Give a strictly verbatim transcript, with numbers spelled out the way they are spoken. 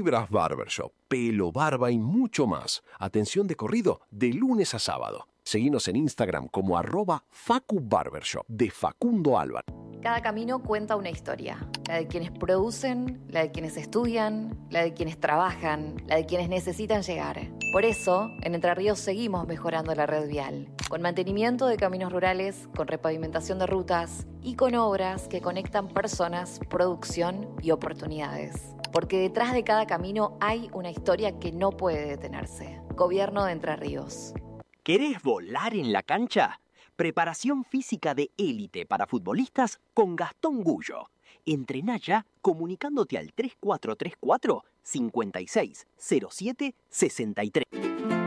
Fibras Barbershop, pelo, barba y mucho más. Atención de corrido de lunes a sábado. Seguinos en Instagram como arroba Facu Barbershop de Facundo Álvarez. Cada camino cuenta una historia. La de quienes producen, la de quienes estudian, la de quienes trabajan, la de quienes necesitan llegar. Por eso, en Entre Ríos seguimos mejorando la red vial. Con mantenimiento de caminos rurales, con repavimentación de rutas y con obras que conectan personas, producción y oportunidades. Porque detrás de cada camino hay una historia que no puede detenerse. Gobierno de Entre Ríos. ¿Querés volar en la cancha? Preparación física de élite para futbolistas con Gastón Gullo. Entrená ya comunicándote al tres cuatro tres cuatro, cinco seis cero siete, seis tres.